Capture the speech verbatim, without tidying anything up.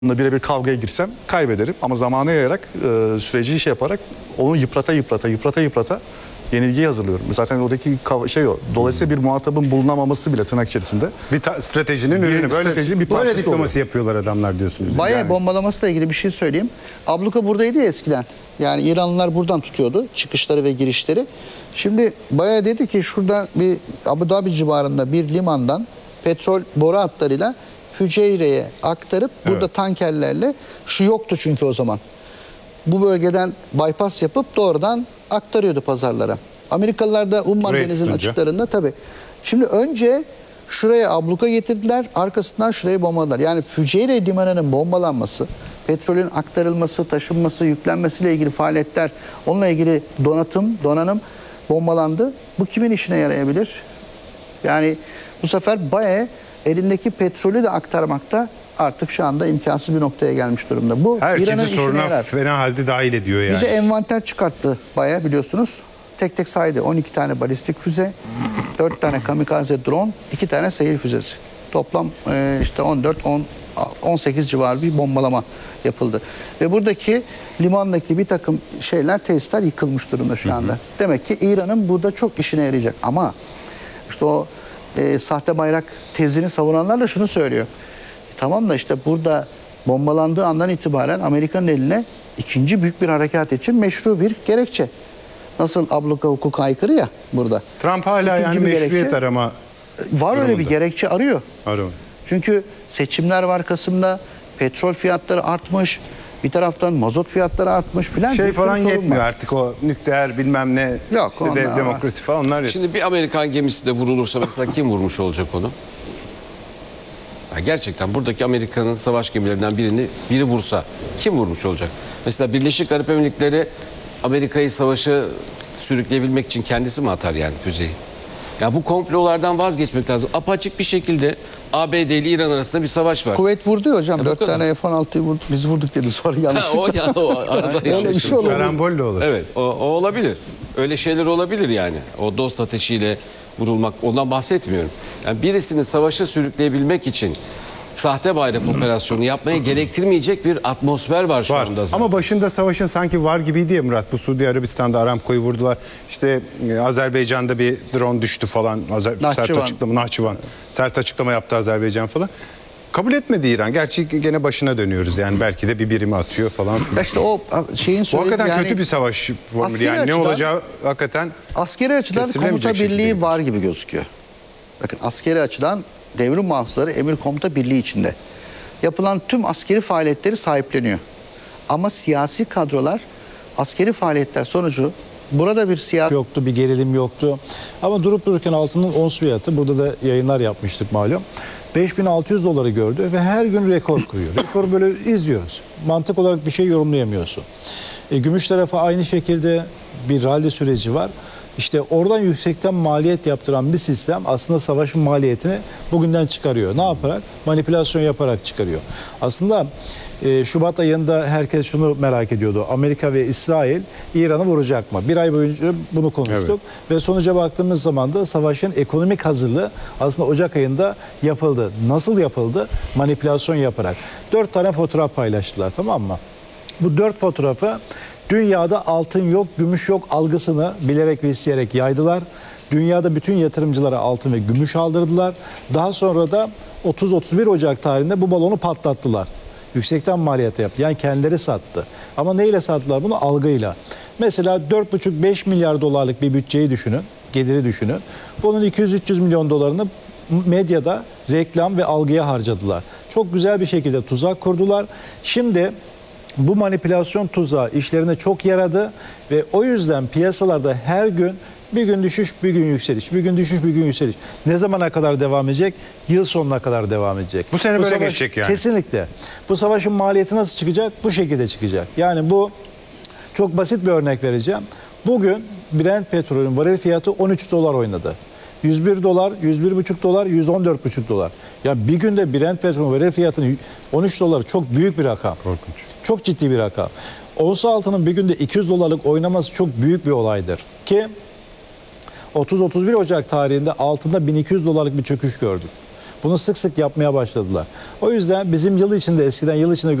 birebir kavgaya girsem kaybederim ama zamanı yayarak e, süreci şey yaparak onu yıprata yıprata yıprata yıprata yenilgiyi hazırlıyorum. Zaten oradaki şey o. Dolayısıyla bir muhatabın bulunamaması bile tırnak içerisinde. Bir ta- stratejinin Bir ürünü. Böyle, stratejinin bir böyle parçası diplomasi yapıyorlar adamlar diyorsunuz. Bayağı Yani. bombalamasıyla ilgili bir şey söyleyeyim. Abluka buradaydı ya eskiden. Yani İranlılar buradan tutuyordu çıkışları ve girişleri. Şimdi bayağı dedi ki şurada bir Abu Dhabi civarında bir limandan petrol boru hatlarıyla Füceyre'ye aktarıp burada Evet. tankerlerle, şu yoktu çünkü o zaman, bu bölgeden bypass yapıp doğrudan aktarıyordu pazarlara. Amerikalılar da Umman Buraya Denizi'nin tutunca. açıklarında tabii. Şimdi önce şuraya abluka getirdiler, arkasından şuraya bombaladılar. Yani Füceyre limanının bombalanması, petrolün aktarılması, taşınması, yüklenmesiyle ilgili faaliyetler, onunla ilgili donatım, donanım bombalandı. Bu kimin işine yarayabilir? Yani bu sefer bayağı elindeki petrolü de aktarmakta artık şu anda imkansız bir noktaya gelmiş durumda. Bu İran'ın Herkesi işine soruna yarar. fena halde dahil ediyor yani. Bir de envanter çıkarttı bayağı, biliyorsunuz. Tek tek saydı. on iki tane balistik füze, dört tane kamikaze drone, iki tane seyir füzesi. Toplam e, işte on dört on sekiz civarı bir bombalama yapıldı. Ve buradaki limandaki bir takım şeyler, tesisler yıkılmış durumda şu anda. Hı hı. Demek ki İran'ın burada çok işine yarayacak. Ama işte o e, sahte bayrak tezini savunanlar da şunu söylüyor. E, tamam da işte burada bombalandığı andan itibaren Amerika'nın eline ikinci büyük bir harekat için meşru bir gerekçe. Nasıl abluka hukuka aykırı ya burada. Trump hala İkinci yani bir meşruiyet gerekçe, arama var öyle bir durumunda. gerekçe arıyor. Arama. Çünkü seçimler var Kasım'da, petrol fiyatları artmış, bir taraftan mazot fiyatları artmış filan. Şey bir sürü falan sorun yetmiyor var. artık, o nükleer bilmem ne, Yok, işte onlar de, var. demokrasi falan, onlar yetmiyor. Şimdi bir Amerikan gemisi de vurulursa mesela kim vurmuş olacak onu? Ya gerçekten buradaki Amerika'nın savaş gemilerinden birini biri vursa kim vurmuş olacak? Mesela Birleşik Arap Emirlikleri Amerika'yı savaşa sürükleyebilmek için kendisi mi atar yani füzeyi? Ya bu komplolardan vazgeçmek lazım. Apaçık bir şekilde A B D ile İran arasında bir savaş var. Kuvvet vurdu ya hocam. bu Dört kadar. tane F on altıyı vurdu. Biz vurduk dedi sonra Ha, yanlışlıkla. o, ya, o arada Öyle bir şey olur. Karambolle olur. Evet, o, o olabilir. Öyle şeyler olabilir yani. O dost ateşiyle vurulmak, ondan bahsetmiyorum. Yani birisini savaşa sürükleyebilmek için sahte bayrak operasyonu yapmaya gerektirmeyecek bir atmosfer var şu Var. anda zaten. Ama başında savaşın sanki var gibiydi ya Murat. Bu Suudi Arabistan'da Aramco'yu vurdular. İşte e, Azerbaycan'da bir drone düştü falan. Azer sert Nahçıvan. açıklama, Nahçıvan. Sert açıklama yaptı Azerbaycan falan. Kabul etmedi İran. Gerçi gene başına dönüyoruz yani. Belki de bir birimi atıyor falan. Ya işte o şeyin Bu söylediği hakikaten yani, kötü bir savaş formülü. askeri Yani ne açıdan- olacağı hakikaten askeri açıdan kesilemeyecek komuta şekilde birliği gidiyor. var gibi gözüküyor. Bakın askeri açıdan devrim muhafızları emir komuta birliği içinde. Yapılan tüm askeri faaliyetleri sahipleniyor. Ama siyasi kadrolar askeri faaliyetler sonucu burada bir siyasi yoktu, bir gerilim yoktu. Ama durup dururken altının ons fiyatı, burada da yayınlar yapmıştık malum, beş bin altı yüz doları gördü ve her gün rekor kuruyor. Rekoru böyle izliyoruz. Mantık olarak bir şey yorumlayamıyorsun. E, gümüş tarafı aynı şekilde bir rally süreci var. İşte oradan yüksekten maliyet yaptıran bir sistem aslında savaşın maliyetini bugünden çıkarıyor. Ne yaparak? Manipülasyon yaparak çıkarıyor. Aslında e, Şubat ayında herkes şunu merak ediyordu. Amerika ve İsrail İran'ı vuracak mı? Bir ay boyunca bunu konuştuk. Evet. Ve sonuca baktığımız zaman da savaşın ekonomik hazırlığı aslında Ocak ayında yapıldı. Nasıl yapıldı? Manipülasyon yaparak. Dört tane fotoğraf paylaştılar, tamam mı? Bu dört fotoğrafı dünyada altın yok, gümüş yok algısını bilerek ve isteyerek yaydılar. Dünyada bütün yatırımcılara altın ve gümüş aldırdılar. Daha sonra da otuz otuz bir Ocak tarihinde bu balonu patlattılar. Yüksekten maliyete yaptı. Yani kendileri sattı. Ama neyle sattılar bunu? Algıyla. Mesela dört buçuk beş milyar dolarlık bir bütçeyi düşünün, geliri düşünün. Bunun iki yüz üç yüz milyon dolarını medyada reklam ve algıya harcadılar. Çok güzel bir şekilde tuzak kurdular. Şimdi bu manipülasyon tuzağı işlerine çok yaradı ve o yüzden piyasalarda her gün bir gün düşüş, bir gün yükseliş, bir gün düşüş, bir gün yükseliş. Ne zamana kadar devam edecek? Yıl sonuna kadar devam edecek. Bu sene böyle savaş- geçecek yani. Kesinlikle. Bu savaşın maliyeti nasıl çıkacak? Bu şekilde çıkacak. Yani bu, çok basit bir örnek vereceğim. Bugün Brent petrolün varil fiyatı on üç dolar oynadı. yüz bir dolar, yüz bir buçuk dolar, yüz on dört buçuk dolar. Ya bir günde Brent petrolün varil fiyatının on üç dolar çok büyük bir rakam. Korkunç. Çok ciddi bir rakam. Ons altının bir günde iki yüz dolarlık oynaması çok büyük bir olaydır. Ki otuz otuz bir Ocak tarihinde altında bin iki yüz dolarlık bir çöküş gördük. Bunu sık sık yapmaya başladılar. O yüzden bizim yıl içinde eskiden yıl içinde